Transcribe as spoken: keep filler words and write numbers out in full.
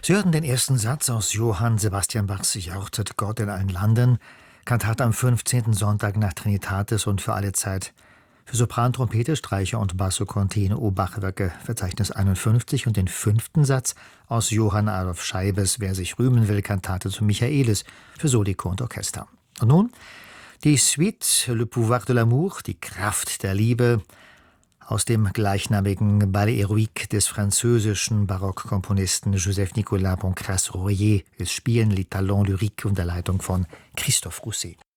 Sie hörten den ersten Satz aus Johann Sebastian Bachs Jauchzet Gott in allen Landen, Kantate am fünfzehnten Sonntag nach Trinitatis und für alle Zeit. Für Sopran, Trompete, Streicher und Basso Continuo O-Bachwerke, Verzeichnis einundfünfzig, und den fünften Satz aus Johann Adolph Scheibes Wer sich rühmen will, Kantate zu Michaelis für Solico und Orchester. Und nun die Suite Le Pouvoir de l'Amour, die Kraft der Liebe, aus dem gleichnamigen Ballet Héroïque des französischen Barockkomponisten Joseph-Nicolas Pancrace-Royer. Es spielen Les Talents Lyriques unter Leitung von Christophe Rousset.